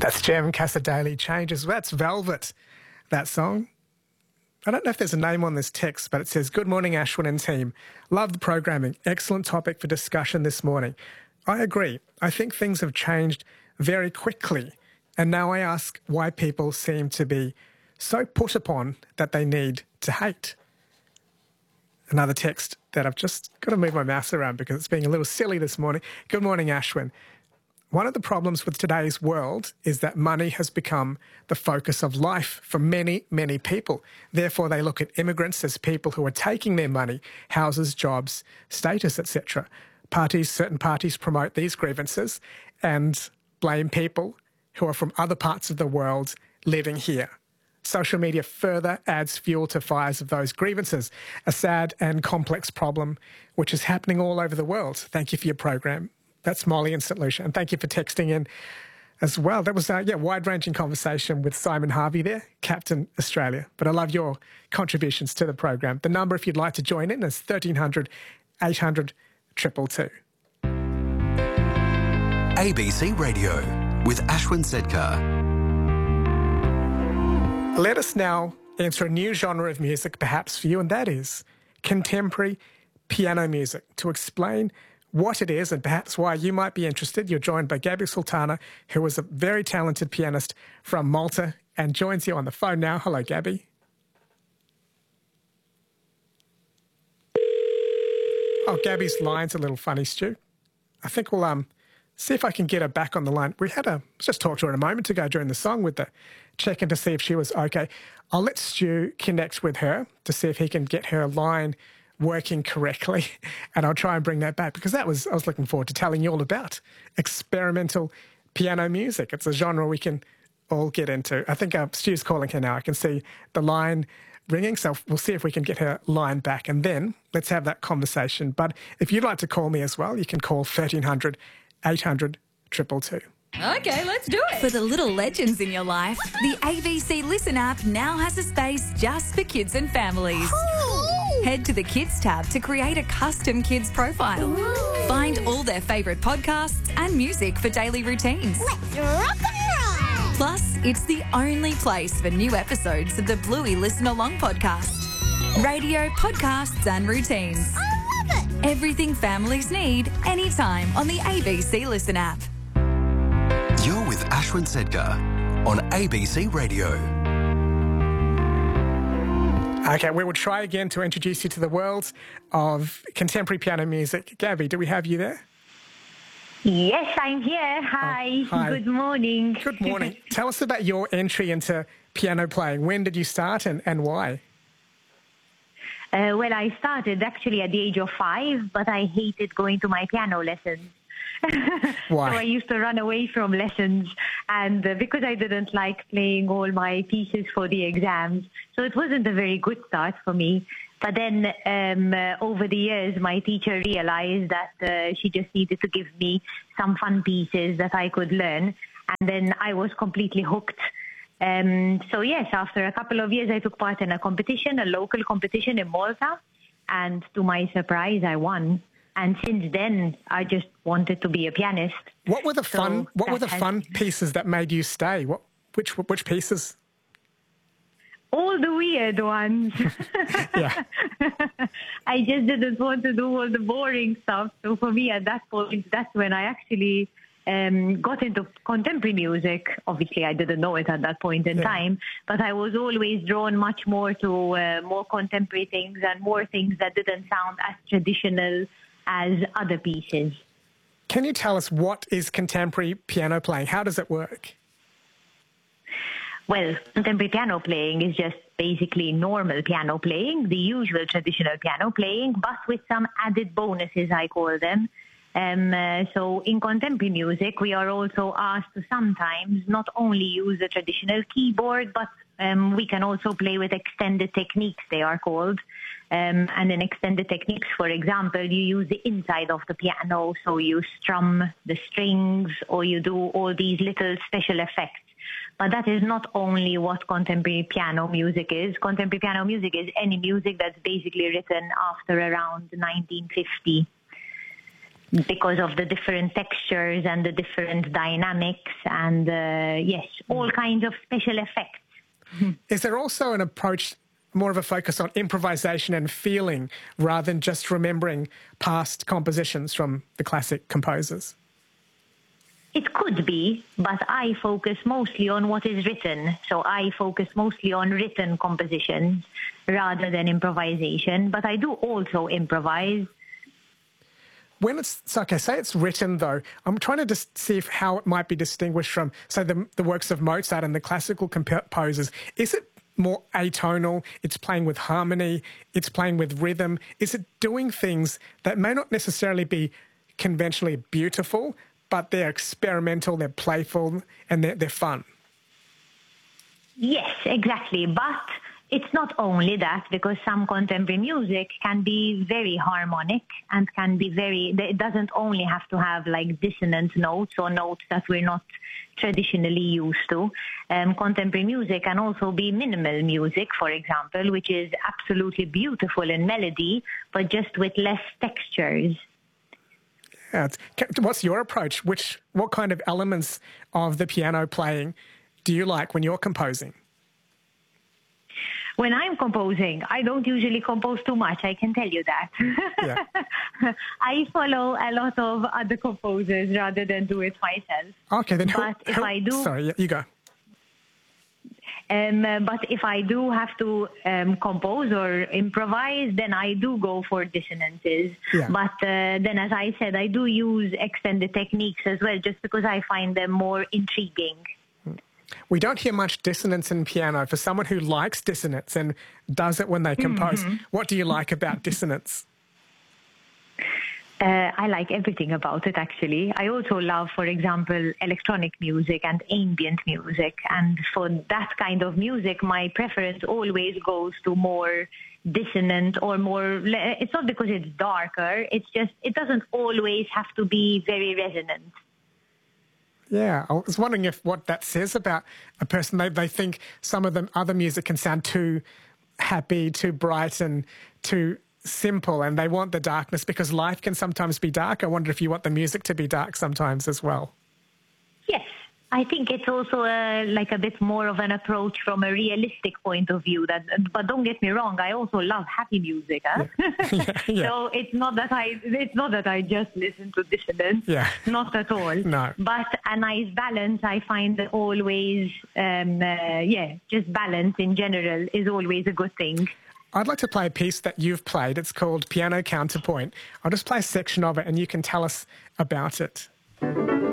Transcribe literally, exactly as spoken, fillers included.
That's Jem Casadei, Changes. That's Velvet, that song. I don't know if there's a name on this text, but it says, "Good morning, Ashwin and team. Love the programming. Excellent topic for discussion this morning." I agree. I think things have changed very quickly. And now I ask why people seem to be so put upon that they need to hate. Another text that I've just got to move my mouse around because it's being a little silly this morning. "Good morning, Ashwin. One of the problems with today's world is that money has become the focus of life for many, many people. Therefore, they look at immigrants as people who are taking their money, houses, jobs, status, et cetera. Parties, certain parties promote these grievances and blame people who are from other parts of the world living here. Social media further adds fuel to fires of those grievances, a sad and complex problem which is happening all over the world. Thank you for your program." That's Molly in Saint Lucia. And thank you for texting in as well. That was a yeah, wide-ranging conversation with Simon Harvey there, Captain Australia. But I love your contributions to the program. The number, if you'd like to join in, is thirteen hundred, eight hundred, two two two. A B C Radio with Ashwin Sedkar. Let us now enter a new genre of music, perhaps for you, and that is contemporary piano music. To explain what it is and perhaps why you might be interested, you're joined by Gabby Sultana, who is a very talented pianist from Malta and joins you on the phone now. Hello, Gabby. Oh, Gabby's line's a little funny, Stu. I think we'll um see if I can get her back on the line. We had a just talked to her a moment ago during the song with the check-in to see if she was okay. I'll let Stu connect with her to see if he can get her line working correctly, and I'll try and bring that back because that was I was looking forward to telling you all about experimental piano music. It's a genre we can all get into. I think uh, Stu's calling her now. I can see the line ringing, so we'll see if we can get her line back, and then let's have that conversation. But if you'd like to call me as well, you can call thirteen hundred, eight hundred, two two two. Okay, let's do it. For the little legends in your life, the A B C Listen app now has a space just for kids and families. Ooh. Head to the Kids tab to create a custom kids profile. Ooh. Find all their favourite podcasts and music for daily routines. Let's rock and roll. Plus, it's the only place for new episodes of the Bluey Listen Along podcast. Radio, podcasts and routines. I love it. Everything families need, anytime on the A B C Listen app. You're with Ashwin Sedkar on A B C Radio. Okay, we will try again to introduce you to the world of contemporary piano music. Gabby, do we have you there? Yes, I'm here. Hi. Oh, hi. Good morning. Good morning. Tell us about your entry into piano playing. When did you start and, and why? Uh, well, I started actually at the age of five, but I hated going to my piano lessons. Why? So I used to run away from lessons, and uh, because I didn't like playing all my pieces for the exams, so it wasn't a very good start for me. But then um, uh, over the years, my teacher realized that uh, she just needed to give me some fun pieces that I could learn, and then I was completely hooked. Um, so yes, after a couple of years, I took part in a competition, a local competition in Malta, and to my surprise, I won. And since then, I just wanted to be a pianist. What were the So fun? What were the that has- fun pieces that made you stay? What? Which? Which pieces? All the weird ones. Yeah. I just didn't want to do all the boring stuff. So for me, at that point, that's when I actually um, got into contemporary music. Obviously, I didn't know it at that point in Yeah. time, but I was always drawn much more to uh, more contemporary things and more things that didn't sound as traditional as other pieces. Can you tell us what is contemporary piano playing? How does it work? Well, contemporary piano playing is just basically normal piano playing, the usual traditional piano playing, but with some added bonuses, I call them. Um, uh, so in contemporary music, we are also asked to sometimes not only use the traditional keyboard, but um, we can also play with extended techniques, they are called. Um, and in extended techniques, for example, you use the inside of the piano, so you strum the strings or you do all these little special effects. But that is not only what contemporary piano music is. Contemporary piano music is any music that's basically written after around nineteen fifty. because of the different textures and the different dynamics and, uh, yes, all kinds of special effects. Is there also an approach, more of a focus on improvisation and feeling rather than just remembering past compositions from the classic composers? It could be, but I focus mostly on what is written. So I focus mostly on written compositions rather than improvisation. But I do also improvise. When it's, so okay, say it's written though, I'm trying to just see if, how it might be distinguished from, say, the, the works of Mozart and the classical composers. Is it more atonal? It's playing with harmony. It's playing with rhythm. Is it doing things that may not necessarily be conventionally beautiful, but they're experimental, they're playful, and they're, they're fun? Yes, exactly. But it's not only that, because some contemporary music can be very harmonic and can be very, it doesn't only have to have like dissonant notes or notes that we're not traditionally used to. Um, contemporary music can also be minimal music, for example, which is absolutely beautiful in melody, but just with less textures. Yeah, what's your approach? Which, what kind of elements of the piano playing do you like when you're composing? When I'm composing, I don't usually compose too much, I can tell you that. Yeah. I follow a lot of other composers rather than do it myself. Okay, then who, but if who, I do, sorry, you go. Um, but if I do have to um, compose or improvise, then I do go for dissonances. Yeah. But uh, then, as I said, I do use extended techniques as well, just because I find them more intriguing. We don't hear much dissonance in piano. For someone who likes dissonance and does it when they compose, mm-hmm. what do you like about dissonance? Uh, I like everything about it, actually. I also love, for example, electronic music and ambient music. And for that kind of music, my preference always goes to more dissonant or more... It's not because it's darker. It's just, it doesn't always have to be very resonant. Yeah, I was wondering if what that says about a person. They, they think some of the other music can sound too happy, too bright and too simple, and they want the darkness because life can sometimes be dark. I wonder if you want the music to be dark sometimes as well. Yes, I think it's also a, like a bit more of an approach from a realistic point of view. That, but don't get me wrong, I also love happy music. Huh? Yeah. Yeah, yeah. So it's not that I it's not that I just listen to dissonance. Yeah. Not at all. No. But a nice balance, I find always, um, uh, yeah, just balance in general is always a good thing. I'd like to play a piece that you've played. It's called Piano Counterpoint. I'll just play a section of it and you can tell us about it.